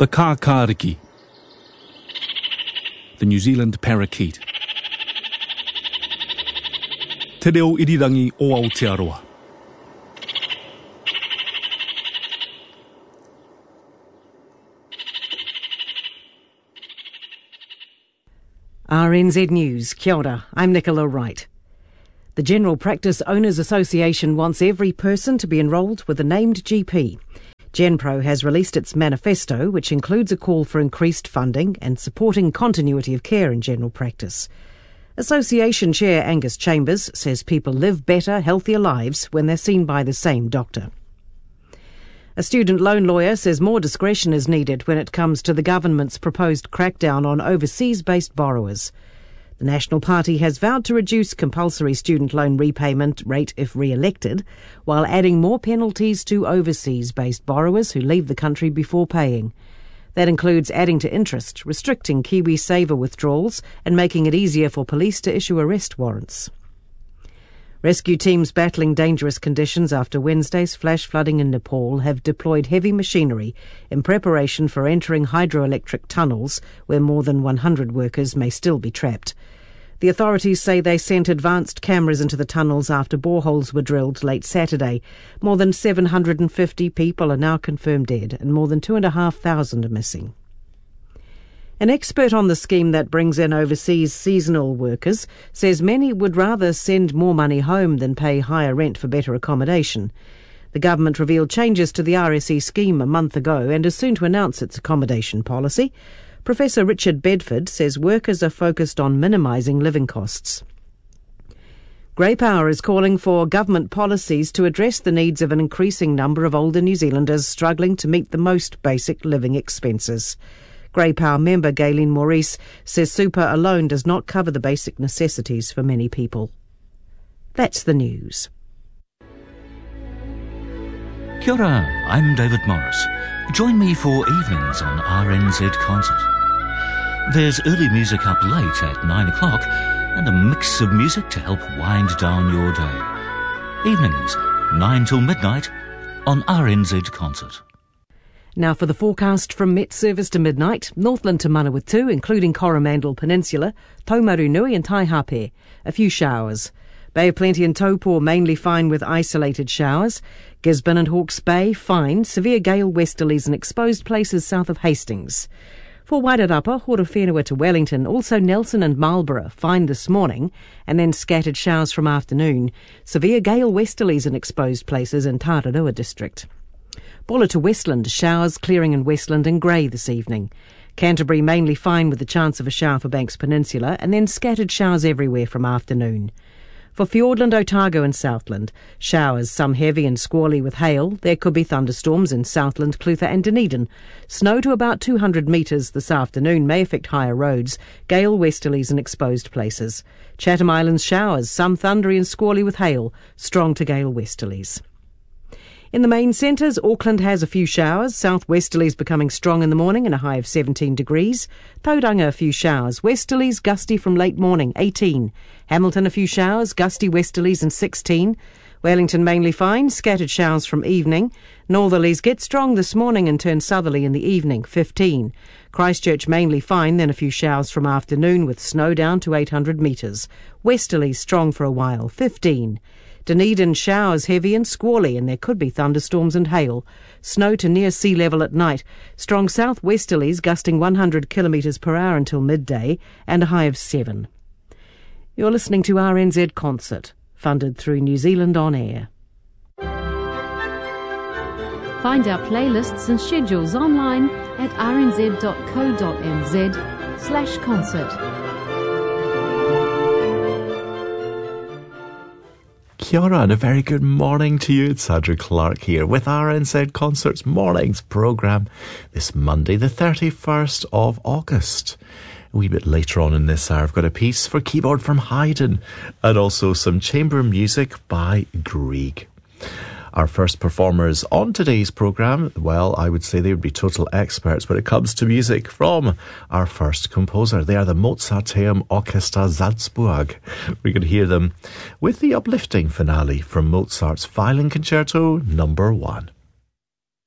The kākāriki, the New Zealand parakeet. Te reo irirangi o Aotearoa. RNZ News, kia ora, I'm Nicola Wright. The General Practice Owners Association wants every person to be enrolled with a named GP. GenPro has released its manifesto, which includes a call for increased funding and supporting continuity of care in general practice. Association Chair Angus Chambers says people live better, healthier lives when they're seen by the same doctor. A student loan lawyer says more discretion is needed when it comes to the government's proposed crackdown on overseas-based borrowers. The National Party has vowed to reduce compulsory student loan repayment rate if re-elected, while adding more penalties to overseas-based borrowers who leave the country before paying. That includes adding to interest, restricting KiwiSaver withdrawals, and making it easier for police to issue arrest warrants. Rescue teams battling dangerous conditions after Wednesday's flash flooding in Nepal have deployed heavy machinery in preparation for entering hydroelectric tunnels where more than 100 workers may still be trapped. The authorities say they sent advanced cameras into the tunnels after boreholes were drilled late Saturday. More than 750 people are now confirmed dead and more than 2,500 are missing. An expert on the scheme that brings in overseas seasonal workers says many would rather send more money home than pay higher rent for better accommodation. The government revealed changes to the RSE scheme a month ago and is soon to announce its accommodation policy. Professor Richard Bedford says workers are focused on minimising living costs. Grey Power is calling for government policies to address the needs of an increasing number of older New Zealanders struggling to meet the most basic living expenses. Grey Power member Gayleen Maurice says super alone does not cover the basic necessities for many people. That's the news. Kia ora, I'm David Morris. Join me for evenings on RNZ Concert. There's early music up late at 9 o'clock and a mix of music to help wind down your day. Evenings, 9 till midnight on RNZ Concert. Now for the forecast from Met Service to midnight. Northland to Manawatu, including Coromandel Peninsula, Taumaru Nui and Taihape. A few showers. Bay of Plenty and Taupo mainly fine with isolated showers. Gisborne and Hawke's Bay fine. Severe gale westerlies and exposed places south of Hastings. For Wairarapa, Horowhenua to Wellington, also Nelson and Marlborough fine this morning and then scattered showers from afternoon. Severe gale westerlies and exposed places in Tararua district. Bulla to Westland, showers clearing in Westland and grey this evening. Canterbury mainly fine with the chance of a shower for Banks Peninsula and then scattered showers everywhere from afternoon. For Fiordland, Otago and Southland, showers, some heavy and squally with hail. There could be thunderstorms in Southland, Clutha and Dunedin. Snow to about 200 metres this afternoon may affect higher roads. Gale westerlies and exposed places. Chatham Islands showers, some thundery and squally with hail. Strong to gale westerlies. In the main centres, Auckland has a few showers, south westerlies becoming strong in the morning and a high of 17 degrees. Tauranga a few showers, westerlies gusty from late morning, 18. Hamilton a few showers, gusty westerlies and 16. Wellington mainly fine, scattered showers from evening. Northerlies get strong this morning and turn southerly in the evening, 15. Christchurch mainly fine, then a few showers from afternoon with snow down to 800 metres. Westerlies strong for a while, 15. Dunedin showers heavy and squally and there could be thunderstorms and hail. Snow to near sea level at night. Strong south-westerlies gusting 100 kilometres per hour until midday and a high of 7. You're listening to RNZ Concert, funded through New Zealand On Air. Find our playlists and schedules online at rnz.co.nz/concert. Kia ora and a very good morning to you. It's Andrew Clark here with RNZ Concerts Mornings programme this Monday the 31st of August. A wee bit later on in this hour I've got a piece for keyboard from Haydn and also some chamber music by Grieg. Our first performers on today's programme, well, I would say they would be total experts when it comes to music from our first composer. They are the Mozarteum Orchestra Salzburg. We're going to hear them with the uplifting finale from Mozart's Violin Concerto No. 1.